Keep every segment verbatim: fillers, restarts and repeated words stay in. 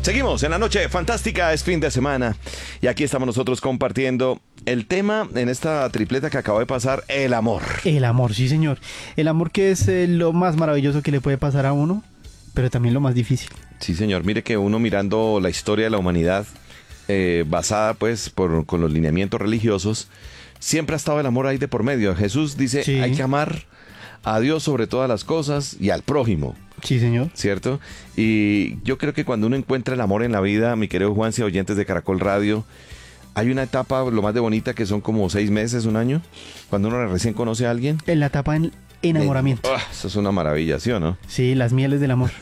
Seguimos en la noche fantástica, es fin de semana y aquí estamos nosotros compartiendo el tema en esta tripleta que acaba de pasar, el amor. El amor, sí señor. El amor que es eh, lo más maravilloso que le puede pasar a uno, pero también lo más difícil. Sí señor, mire que uno mirando la historia de la humanidad eh, basada pues por, con los lineamientos religiosos, siempre ha estado el amor ahí de por medio. Jesús dice, sí, hay que amar a Dios sobre todas las cosas y al prójimo. Sí, señor. ¿Cierto? Y yo creo que cuando uno encuentra el amor en la vida, mi querido Juanse, oyentes de Caracol Radio, hay una etapa lo más de bonita que son como seis meses, un año, cuando uno recién conoce a alguien. En la etapa en enamoramiento. Eh, oh, eso es una maravilla, ¿sí o no? Sí, las mieles del amor.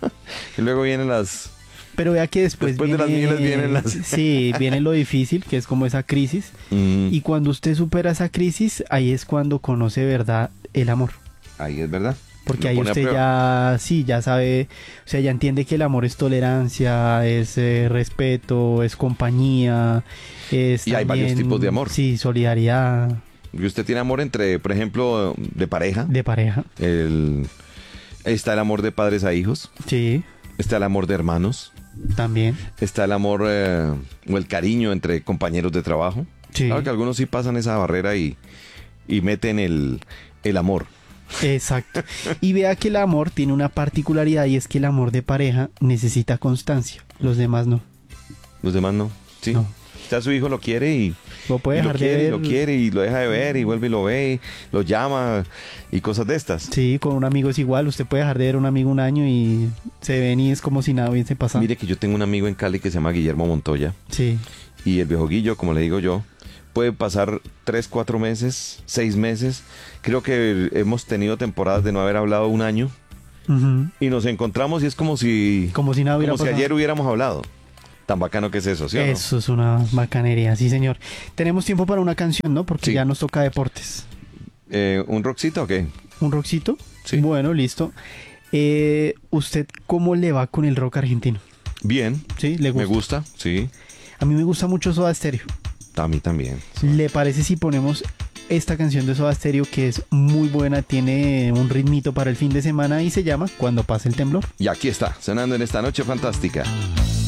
Y luego vienen las... Pero vea que después, después viene, de las mieles vienen las... Sí, viene lo difícil, que es como esa crisis. Mm. Y cuando usted supera esa crisis, ahí es cuando conoce verdad el amor. Ahí es verdad. Porque ahí usted ya, sí, ya sabe, o sea, ya entiende que el amor es tolerancia, es eh, respeto, es compañía, es y también, hay varios tipos de amor. Sí, solidaridad. Y usted tiene amor entre, por ejemplo, de pareja. De pareja. El, está el amor de padres a hijos. Sí. Está el amor de hermanos. También. Está el amor eh, o el cariño entre compañeros de trabajo. Sí. Claro que algunos sí pasan esa barrera y, y meten el, el amor. Exacto. Y vea que el amor tiene una particularidad y es que el amor de pareja necesita constancia. Los demás no. Los demás no. Sí. No. Ya su hijo lo quiere y lo puede y dejar lo quiere, de ver. Y lo quiere y lo deja de ver y vuelve y lo ve, y lo llama y cosas de estas. Sí, con un amigo es igual. Usted puede dejar de ver a un amigo un año y se ven y es como si nada hubiese pasado. Mire que yo tengo un amigo en Cali que se llama Guillermo Montoya. Sí. Y el viejo Guillo, como le digo yo, puede pasar tres, cuatro meses, seis meses. Creo que hemos tenido temporadas de no haber hablado un año. Uh-huh. Y nos encontramos y es como si... Como si nada hubiera Como pasado. si ayer hubiéramos hablado. Tan bacano que es eso, ¿sí o no? Eso es una bacanería, sí señor. Tenemos tiempo para una canción, ¿no? Porque sí, ya nos toca deportes. Eh, ¿Un rockcito o qué? ¿Un rockcito? Sí. Bueno, listo. Eh, ¿Usted cómo le va con el rock argentino? Bien. ¿Sí? ¿Le gusta? Me gusta, sí. A mí me gusta mucho Soda Stereo. A mí también. Sí. ¿Le parece si ponemos esta canción de Soda Stereo que es muy buena, tiene un ritmito para el fin de semana y se llama Cuando pase el temblor? Y aquí está, sonando en esta noche fantástica.